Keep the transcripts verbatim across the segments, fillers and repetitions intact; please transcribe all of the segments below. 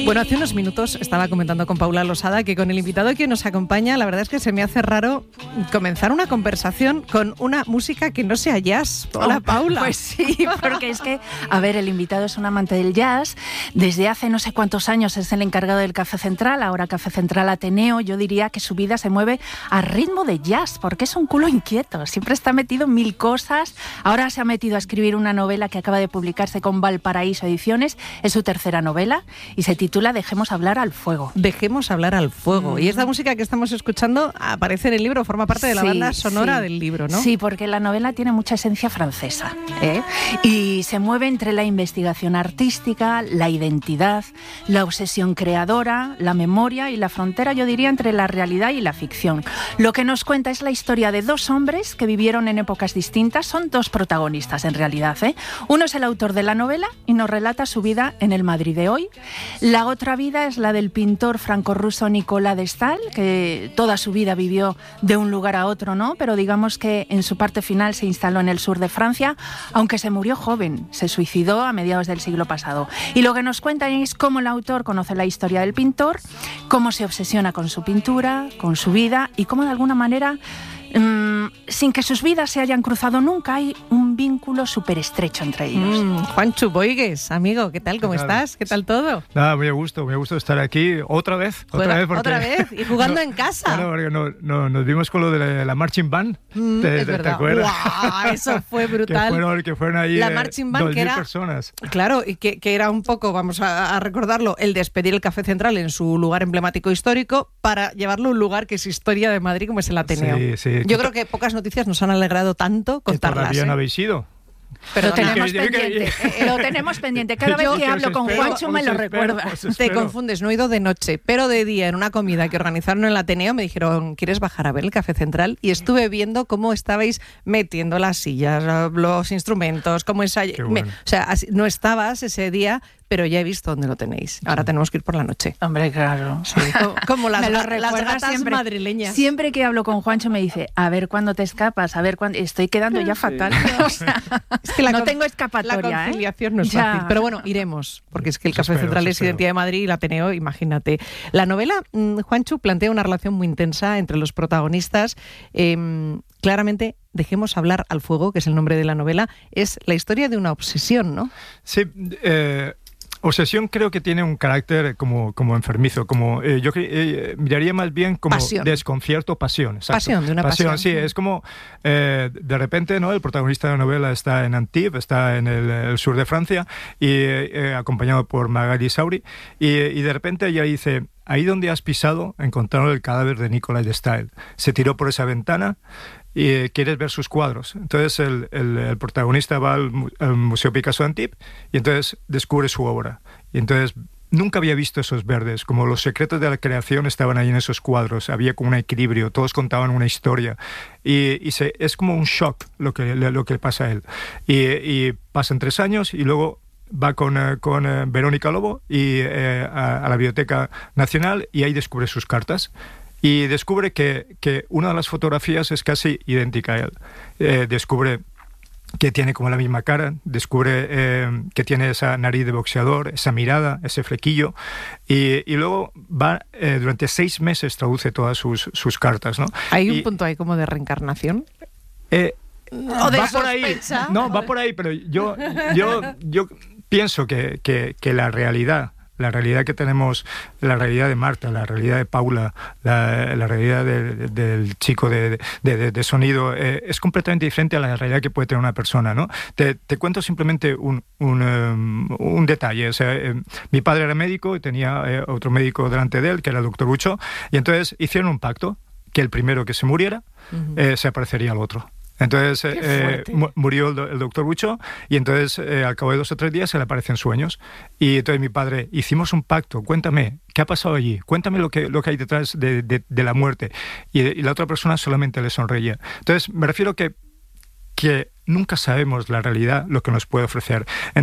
Bueno, hace unos minutos estaba comentando con Paula Losada que con el invitado que nos acompaña, la verdad es que se me hace raro comenzar una conversación con una música que no sea jazz. Hola, oh, Paula. Pues sí, porque es que, a ver, el invitado es un amante del jazz. Desde hace no sé cuántos años es el encargado del Café Central, ahora Café Central Ateneo. Yo diría que su vida se mueve a ritmo de jazz, porque es un culo inquieto. Siempre está metido en mil cosas. Ahora se ha metido a escribir una novela que acaba de publicarse con Valparaíso Ediciones. Es su tercera novela y se titula Dejemos hablar al fuego. Dejemos hablar al fuego. Mm. Y esta música que estamos escuchando aparece en el libro, forma parte de la sí, banda sonora sí. del libro, ¿no? Sí, porque la novela tiene mucha esencia francesa, ¿eh? Y se mueve entre la investigación artística, la identidad, la obsesión creadora, la memoria y la frontera, yo diría, entre la realidad y la ficción. Lo que nos cuenta es la historia de dos hombres que vivieron en épocas distintas. Son dos protagonistas, en realidad, ¿eh? Uno es el autor de la novela y nos relata su vida en el Madrid de hoy. La otra vida es la del pintor franco-ruso Nicolas de Staël, que toda su vida vivió de un lugar a otro, ¿no? Pero digamos que en su parte final se instaló en el sur de Francia, aunque se murió joven, se suicidó a mediados del siglo pasado. Y lo que nos cuentan es cómo el autor conoce la historia del pintor, cómo se obsesiona con su pintura, con su vida y cómo de alguna manera, mmm, sin que sus vidas se hayan cruzado nunca, hay un vínculo súper estrecho entre ellos. Mm, Juancho Boigues, amigo, ¿qué tal? ¿Cómo ¿Qué tal? estás? ¿Qué tal todo? Nada, muy a gusto, muy a gusto estar aquí otra vez. Otra bueno, vez, porque, otra vez y jugando no, en casa. Bueno, porque no, no, nos vimos con lo de la, la Marching Band. Mm, ¿Te, es te, verdad. ¿te acuerdas? ¡Wow! Eso fue brutal. que, fueron, que fueron ahí la Marching Band, dos que mil era, personas. Claro, y que, que era un poco, vamos a, a recordarlo, el despedir el Café Central en su lugar emblemático histórico para llevarlo a un lugar que es historia de Madrid, como es el Ateneo. Sí, sí. Yo creo que pocas noticias nos han alegrado tanto contarlas. ¿Todavía ¿eh? no habéis ido? Pero lo tenemos, que, pendiente, que, lo tenemos pendiente. Cada vez yo, que hablo con espero, Juancho me lo espero, recuerda. Te confundes, no he ido de noche, pero de día en una comida que organizaron en el Ateneo me dijeron, ¿quieres bajar a ver el Café Central? Y estuve viendo cómo estabais metiendo las sillas, los instrumentos, cómo ensay... Bueno. me... O sea, no estabas ese día, pero ya he visto dónde lo tenéis. Ahora tenemos que ir por la noche. Hombre, claro. Sí. Como, como las, lo las gatas siempre, madrileñas. Siempre que hablo con Juancho me dice, a ver cuándo te escapas, a ver cuándo... Estoy quedando ya fatal. Sí. O sea, es que la no con... tengo escapatoria. La conciliación ¿eh? no es ya. fácil. Pero bueno, iremos, porque es que el Café espero, Central es espero. identidad de Madrid y el Ateneo, imagínate. La novela, mmm, Juancho, plantea una relación muy intensa entre los protagonistas. Eh, claramente, Dejemos hablar al fuego, que es el nombre de la novela, es la historia de una obsesión, ¿no? Sí, eh... Obsesión creo que tiene un carácter como, como enfermizo, como eh, yo eh, miraría más bien como pasión. desconcierto, pasión. Exacto. Pasión, de una pasión. pasión. Sí, es como eh, de repente, ¿no? El protagonista de la novela está en Antibes, está en el, el sur de Francia, y eh, acompañado por Magali Sauri, y, y de repente ella dice, ahí donde has pisado encontraron el cadáver de Nicolas de Staël. Se tiró por esa ventana y eh, quieres ver sus cuadros. Entonces el, el, el protagonista va al, al Museo Picasso de Antibes y entonces descubre su obra. Y entonces nunca había visto esos verdes, como los secretos de la creación estaban ahí en esos cuadros, había como un equilibrio, todos contaban una historia. Y, y se, es como un shock lo que, lo que le pasa a él. Y, y pasan tres años y luego va con, uh, con uh, Verónica Lobo y, uh, a, a la Biblioteca Nacional y ahí descubre sus cartas. Y descubre que, que una de las fotografías es casi idéntica a él. Eh, descubre que tiene como la misma cara, descubre eh, que tiene esa nariz de boxeador, esa mirada, ese flequillo, y, y luego va, eh, durante seis meses traduce todas sus, sus cartas, ¿no? ¿Hay un y, punto ahí como de reencarnación? Eh, ¿O de va por ahí, no, va por ahí, pero yo, yo, yo pienso que, que, que la realidad, la realidad que tenemos, la realidad de Marta, la realidad de Paula, la, la realidad de, de, del chico de, de, de, de sonido, eh, es completamente diferente a la realidad que puede tener una persona, ¿no? Te, te cuento simplemente un, un, um, un detalle. O sea, eh, mi padre era médico y tenía eh, otro médico delante de él, que era el doctor Bucho, y entonces hicieron un pacto que el primero que se muriera uh-huh. eh, se aparecería al otro. Entonces eh, murió el, el doctor Bucho y entonces eh, al cabo de dos o tres días se le aparecen sueños. Y entonces mi padre, hicimos un pacto, cuéntame, ¿qué ha pasado allí? Cuéntame lo que, lo que hay detrás de, de, de la muerte. Y, y la otra persona solamente le sonreía. Entonces me refiero que, que nunca sabemos la realidad, lo que nos puede ofrecer. Entonces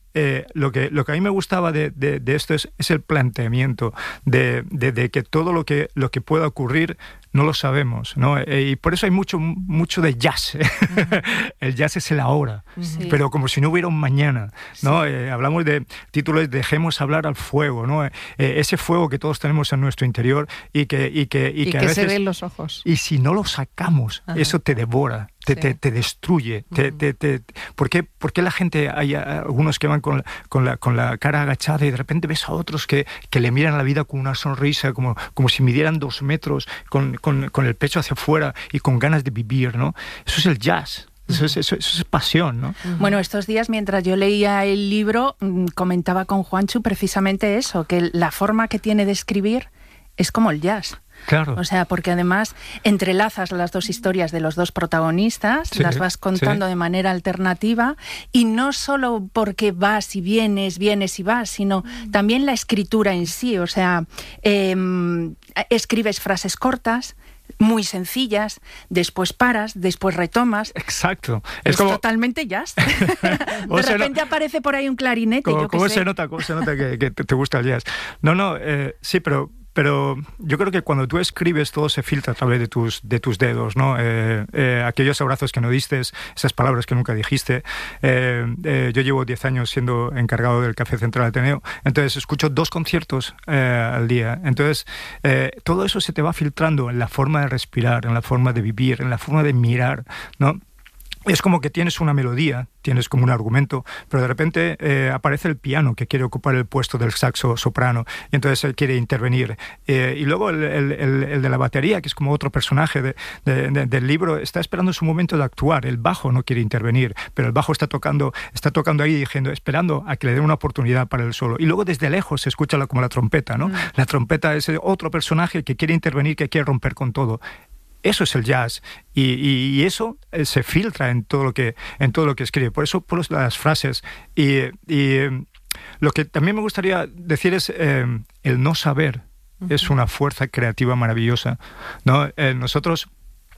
eh, lo que lo que a mí me gustaba de, de, de esto es, es el planteamiento de, de, de que todo lo que lo que pueda ocurrir no lo sabemos, ¿no? Eh, y por eso hay mucho mucho de jazz. Uh-huh. El jazz es el ahora, sí. Pero como si no hubiera un mañana, ¿no? Sí. Eh, hablamos de títulos, dejemos hablar al fuego, ¿no? Eh, ese fuego que todos tenemos en nuestro interior y que y que y, y que, que a veces, se ve en los ojos. Y si no lo sacamos, uh-huh. Eso te devora. Te, sí. te, te destruye. Uh-huh. te, te, te, ¿por, qué, ¿Por qué la gente, hay algunos que van con la, con la, con la cara agachada y de repente ves a otros que, que le miran a la vida con una sonrisa, como, como si midieran dos metros, con, con, con el pecho hacia afuera y con ganas de vivir, ¿no? Eso es el jazz. Eso es, eso, eso es pasión, ¿no? Bueno, estos días, mientras yo leía el libro, comentaba con Juanchu precisamente eso, que la forma que tiene de escribir es como el jazz. Claro. O sea, porque además entrelazas las dos historias de los dos protagonistas, sí, las vas contando sí. de manera alternativa, y no solo porque vas y vienes, vienes y vas, sino también la escritura en sí. O sea, eh, escribes frases cortas, muy sencillas, después paras, después retomas. Exacto. Es, es como... totalmente jazz. De repente no... aparece por ahí un clarinete. ¿Cómo, yo cómo sé. se nota, cómo se nota que, que te gusta el jazz? No, no, eh, sí, pero... Pero yo creo que cuando tú escribes todo se filtra a través de tus, de tus dedos, ¿no? Eh, eh, aquellos abrazos que no diste, esas palabras que nunca dijiste. Eh, eh, yo llevo diez años siendo encargado del Café Central Ateneo, entonces escucho dos conciertos eh, al día. Entonces eh, todo eso se te va filtrando en la forma de respirar, en la forma de vivir, en la forma de mirar, ¿no? Es como que tienes una melodía, tienes como un argumento, pero de repente eh, aparece el piano que quiere ocupar el puesto del saxo soprano y entonces él quiere intervenir. Eh, y luego el, el, el, el de la batería, que es como otro personaje de, de, de, del libro, está esperando su momento de actuar. El bajo no quiere intervenir, pero el bajo está tocando, está tocando ahí diciendo, esperando a que le den una oportunidad para el solo. Y luego desde lejos se escucha la, como la trompeta, ¿no? Mm. La trompeta es otro personaje que quiere intervenir, que quiere romper con todo. Eso es el jazz y, y, y eso eh, se filtra en todo lo que en todo lo que escribe. Por eso por las frases y, y eh, lo que también me gustaría decir es eh, el no saber uh-huh. es una fuerza creativa maravillosa, ¿no? Eh, nosotros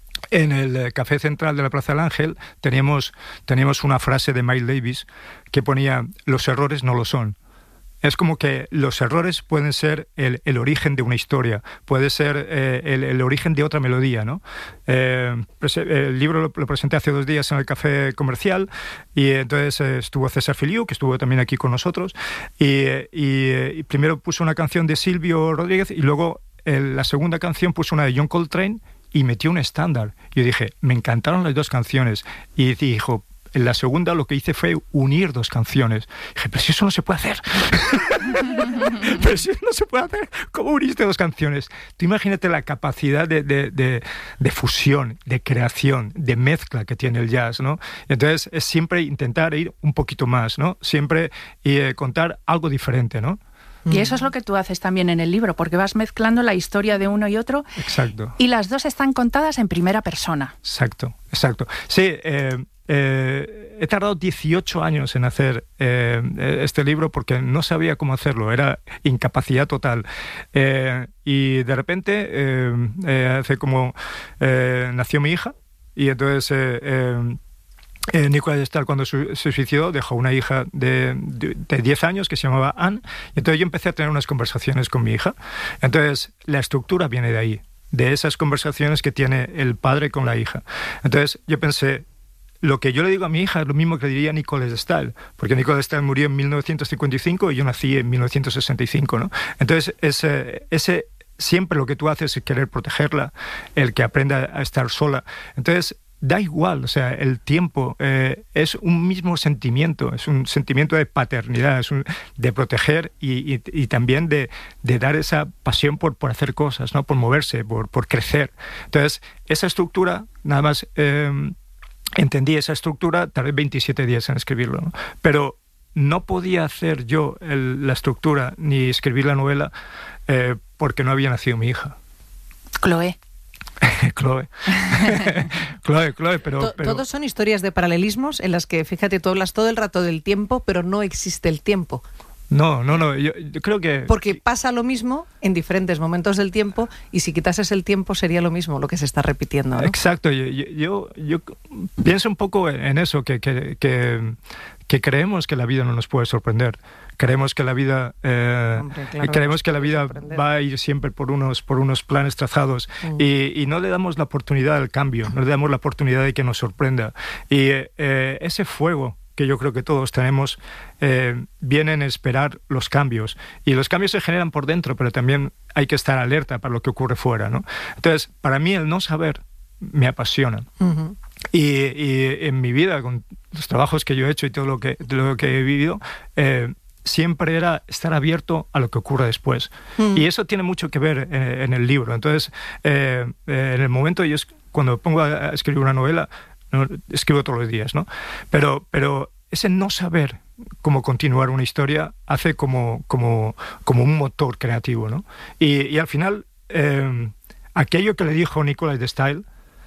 en el Café Central de la Plaza del Ángel teníamos teníamos una frase de Miles Davis que ponía: los errores no lo son. Es como que los errores pueden ser el, el origen de una historia, puede ser eh, el, el origen de otra melodía, ¿no? Eh, el libro lo, lo presenté hace dos días en el Café Comercial y entonces eh, estuvo César Filiu, que estuvo también aquí con nosotros, y, y, y primero puso una canción de Silvio Rodríguez y luego el, la segunda canción puso una de John Coltrane y metió un estándar. Yo dije, me encantaron las dos canciones y dijo... En la segunda lo que hice fue unir dos canciones. Dije, pero si eso no se puede hacer. Pero si eso no se puede hacer, ¿cómo uniste dos canciones? Tú imagínate la capacidad de, de, de, de fusión, de creación, de mezcla que tiene el jazz, ¿no? Entonces es siempre intentar ir un poquito más, ¿no? Siempre y, eh, contar algo diferente, ¿no? Y eso es lo que tú haces también en el libro, porque vas mezclando la historia de uno y otro. Exacto. Y las dos están contadas en primera persona. Exacto, exacto. Sí, eh, eh, he tardado dieciocho años en hacer eh, este libro porque no sabía cómo hacerlo, era incapacidad total. Eh, y de repente, eh, eh, hace como... Eh, nació mi hija y entonces... Eh, eh, Eh, Nicolás de Staël, cuando su, se suicidó, dejó una hija de, de, de diez años que se llamaba Anne, y entonces yo empecé a tener unas conversaciones con mi hija. Entonces la estructura viene de ahí, de esas conversaciones que tiene el padre con la hija. Entonces yo pensé, lo que yo le digo a mi hija es lo mismo que le diría a Nicolás de Staël, porque Nicolás de Staël murió en mil novecientos cincuenta y cinco y yo nací en mil novecientos sesenta y cinco, ¿no? Entonces ese... ese siempre lo que tú haces es querer protegerla, el que aprenda a estar sola. Entonces da igual, o sea, el tiempo eh, es un mismo sentimiento, es un sentimiento de paternidad, es un, de proteger y, y, y también de, de dar esa pasión por, por hacer cosas, ¿no? Por moverse, por, por crecer. Entonces, esa estructura, nada más eh, entendí esa estructura, tardé veintisiete días en escribirlo, ¿no? Pero no podía hacer yo el, la estructura ni escribir la novela eh, porque no había nacido mi hija. Chloe. Chloe. Chloe, Chloe, pero, pero... Todos son historias de paralelismos en las que, fíjate, tú hablas todo el rato del tiempo, pero no existe el tiempo. No, no, no, yo, yo creo que... Porque pasa lo mismo en diferentes momentos del tiempo y si quitases el tiempo sería lo mismo lo que se está repitiendo, ¿no? Exacto, yo, yo, yo pienso un poco en eso, que, que, que, que creemos que la vida no nos puede sorprender. Creemos que la vida, eh, Hombre, claro, creemos que la vida va a ir siempre por unos, por unos planes trazados mm. y, y no le damos la oportunidad al cambio, no le damos la oportunidad de que nos sorprenda. Y eh, ese fuego que yo creo que todos tenemos, eh, vienen a esperar los cambios. Y los cambios se generan por dentro, pero también hay que estar alerta para lo que ocurre fuera, ¿no? Entonces, para mí el no saber me apasiona. Uh-huh. Y, y en mi vida, con los trabajos que yo he hecho y todo lo que, lo que he vivido, eh, siempre era estar abierto a lo que ocurre después. Uh-huh. Y eso tiene mucho que ver en, en el libro. Entonces, eh, eh, en el momento, yo cuando pongo a escribir una novela, no, escribo todos los días, ¿no? Pero, pero ese no saber cómo continuar una historia hace como, como, como un motor creativo, ¿no? Y, y al final, eh, aquello que le dijo Nicolas de Staël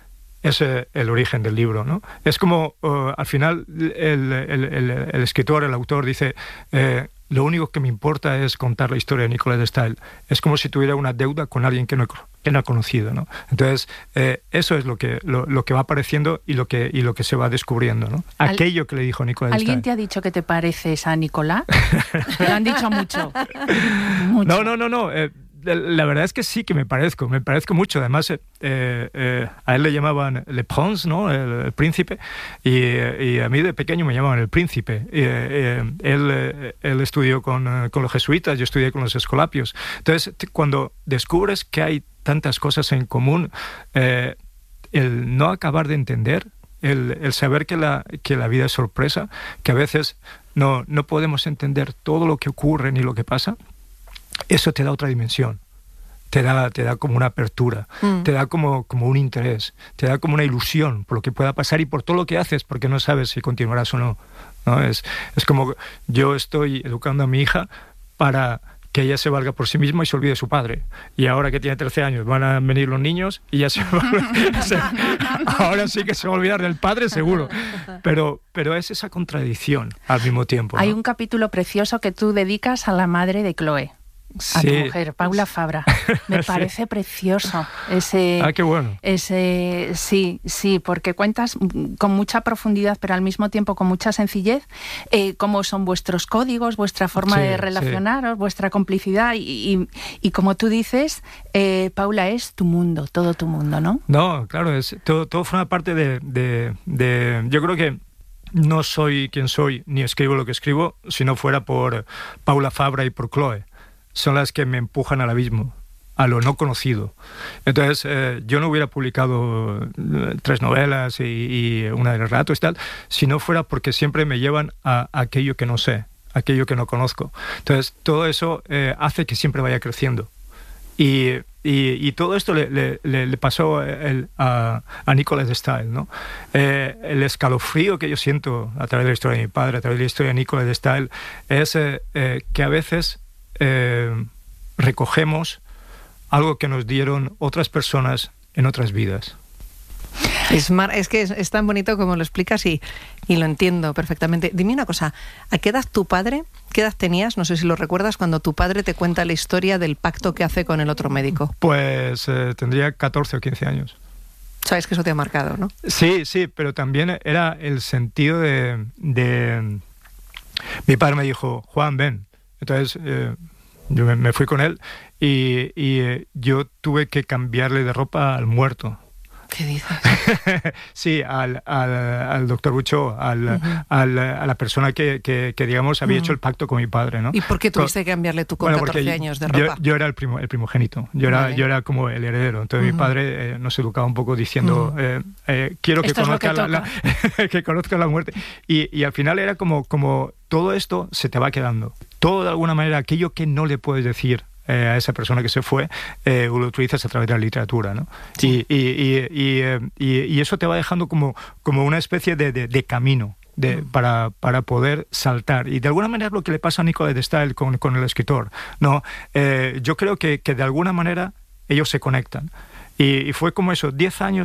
es eh, el origen del libro, ¿no? Es como, uh, al final, el, el, el, el escritor, el autor, dice... Eh, lo único que me importa es contar la historia de Nicolas de Staël. Es como si tuviera una deuda con alguien que no he, que no he conocido, ¿no? Entonces, eh, eso es lo que, lo, lo que va apareciendo y lo que, y lo que se va descubriendo, ¿no? Aquello que le dijo Nicolas de Staël. ¿Alguien te ha dicho que te pareces a Nicolás? Te lo han dicho mucho. mucho. No, no, no, no. Eh, la verdad es que sí que me parezco, me parezco mucho. Además, eh, eh, a él le llamaban Le Prince, ¿no? El, el príncipe, y, y a mí de pequeño me llamaban el príncipe. Y, eh, él, él estudió con, con los jesuitas, yo estudié con los escolapios. Entonces, cuando descubres que hay tantas cosas en común, eh, el no acabar de entender, el, el saber que la, que la vida es sorpresa, que a veces no, no podemos entender todo lo que ocurre ni lo que pasa, eso te da otra dimensión, te da, te da como una apertura, mm. te da como, como un interés, te da como una ilusión por lo que pueda pasar y por todo lo que haces, porque no sabes si continuarás o no, ¿no? Es, es como yo estoy educando a mi hija para que ella se valga por sí misma y se olvide de su padre. Y ahora que tiene trece años van a venir los niños y ya se va, se, ahora sí que se va a olvidar del padre seguro. Pero, pero es esa contradicción al mismo tiempo, ¿no? Hay un capítulo precioso que tú dedicas a la madre de Chloe. A sí. tu mujer, Paula Fabra. Me parece sí. precioso ese... Ah, qué bueno. Ese, sí, sí, porque cuentas con mucha profundidad, pero al mismo tiempo con mucha sencillez, eh, cómo son vuestros códigos, vuestra forma sí, de relacionaros, sí. vuestra complicidad, y, y, y como tú dices, eh, Paula, es tu mundo, todo tu mundo, ¿no? No, claro, es, todo, todo forma parte de, de, de... Yo creo que no soy quien soy, ni escribo lo que escribo, si no fuera por Paula Fabra y por Chloe. Son las que me empujan al abismo, a lo no conocido. Entonces, eh, yo no hubiera publicado eh, tres novelas y, y una de relatos y tal, si no fuera porque siempre me llevan a, a aquello que no sé, aquello que no conozco. Entonces, todo eso eh, hace que siempre vaya creciendo. Y, y, y todo esto le, le, le pasó el, a, a Nicolas de Staël, ¿no? Eh, el escalofrío que yo siento a través de la historia de mi padre, a través de la historia de Nicolas de Staël, es eh, eh, que a veces... Eh, recogemos algo que nos dieron otras personas en otras vidas. Es, mar, es que es, es tan bonito como lo explicas y, y lo entiendo perfectamente. Dime una cosa, ¿a qué edad tu padre, qué edad tenías, no sé si lo recuerdas, cuando tu padre te cuenta la historia del pacto que hace con el otro médico? Pues eh, tendría catorce o quince años. Sabes que eso te ha marcado, ¿no? Sí, sí, pero también era el sentido de... de... Mi padre me dijo, Juan, ven. Entonces eh, yo me, me fui con él y, y eh, yo tuve que cambiarle de ropa al muerto. ¿Qué dices? Sí, al, al, al doctor Buchó, al, uh-huh. al, a la persona que, que, que digamos, había uh-huh. hecho el pacto con mi padre, ¿no? ¿Y por qué tuviste con, que cambiarle tú con bueno, catorce años de ropa? Yo, yo era el, primo, el primogénito, yo era, vale. yo era como el heredero. Entonces uh-huh. mi padre eh, nos educaba un poco diciendo, uh-huh. eh, eh, quiero que conozca, la, la, que conozca la muerte. Y, y al final era como, como todo esto se te va quedando. Todo de alguna manera, aquello que no le puedes decir Eh, a esa persona que se fue, eh, lo utilizas a través de la literatura, ¿no? Sí. Y, y, y, y, eh, y, y eso te va dejando como, como una especie de, de, de camino de, mm. para, para poder saltar. Y de alguna manera es lo que le pasa a Nicolas de Staël con, con el escritor, ¿no? Eh, yo creo que, que de alguna manera ellos se conectan. Y, y fue como eso, diez años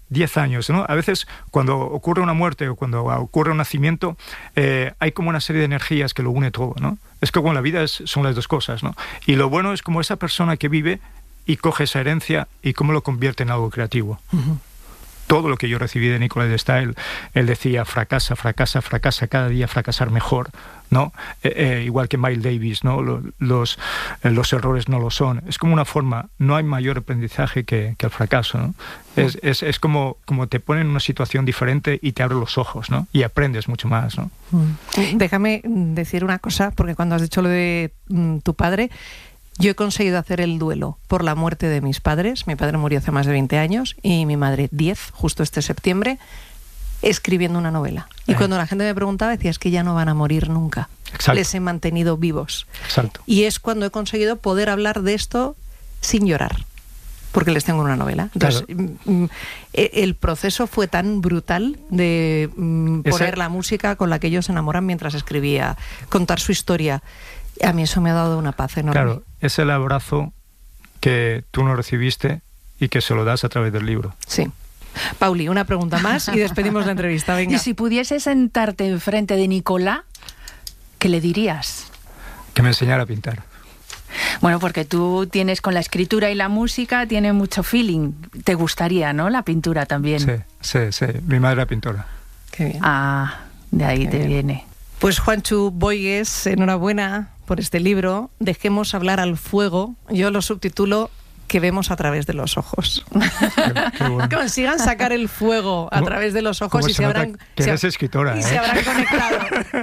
diez años, ¿no? A veces cuando ocurre una muerte o cuando ocurre un nacimiento, eh, hay como una serie de energías que lo une todo, ¿no? Es que con la vida es, son las dos cosas, ¿no? Y lo bueno es como esa persona que vive y coge esa herencia y cómo lo convierte en algo creativo. Uh-huh. Todo lo que yo recibí de Nicolas de Staël, él decía, fracasa, fracasa, fracasa, cada día fracasar mejor, ¿no? Eh, eh, igual que Miles Davis, ¿no? Los, los, eh, los errores no lo son. Es como una forma, no hay mayor aprendizaje que, que el fracaso, ¿no? Es, es, es como, como te ponen en una situación diferente y te abre los ojos, ¿no? Y aprendes mucho más, ¿no? Déjame decir una cosa, porque cuando has dicho lo de mm, tu padre, yo he conseguido hacer el duelo por la muerte de mis padres. Mi padre murió hace más de veinte años y mi madre diez, justo este septiembre, escribiendo una novela. Y eh. cuando la gente me preguntaba, decía, es que ya no van a morir nunca. Exacto. Les he mantenido vivos. Exacto. Y es cuando he conseguido poder hablar de esto sin llorar, porque les tengo una novela. Entonces, claro. el proceso fue tan brutal de poner Ese... la música con la que ellos se enamoran mientras escribía, contar su historia. A mí eso me ha dado una paz enorme. Claro, es el abrazo que tú no recibiste y que se lo das a través del libro. Sí. Pauli, una pregunta más y despedimos la entrevista. Venga. Y si pudieses sentarte enfrente de Nicolas, ¿qué le dirías? Que me enseñara a pintar. Bueno, porque tú tienes con la escritura y la música, tienes mucho feeling. Te gustaría, ¿no? La pintura también. Sí, sí, sí. Mi madre era pintora. Qué bien. Ah, de ahí Qué te bien. viene. Pues Juanchu Boigues, enhorabuena por este libro. Dejemos hablar al fuego. Yo lo subtitulo Que vemos a través de los ojos. Qué, qué bueno. Consigan sacar el fuego a través de los ojos y se, se habrán que se, eres escritora, y ¿eh? se habrán conectado.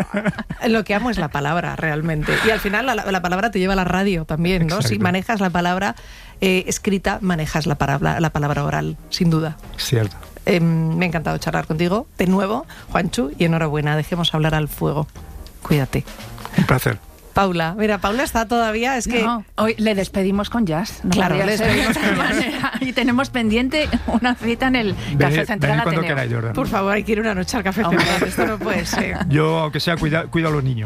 Lo que amo es la palabra, realmente. Y al final la, la palabra te lleva a la radio también, ¿no? Exacto. Si manejas la palabra eh, escrita, manejas la palabra, la palabra oral, sin duda. Cierto. Eh, me ha encantado charlar contigo de nuevo, Juanchu, y enhorabuena. Dejemos hablar al fuego. Cuídate. Un placer. Paula, mira, Paula está todavía, es que... No, hoy le despedimos con jazz. No claro, le despedimos con jazz. Y tenemos pendiente una cita en el Café Vení, Central vení cuando Ateneo. queráis, Jordan. Por favor, hay que ir una noche al Café Central, esto no puede ser. Yo, aunque sea, cuida, cuido a los niños.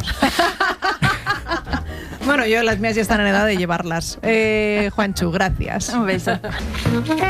Bueno, yo las mías ya están en edad de llevarlas. Eh, Juanchu, gracias. Un beso.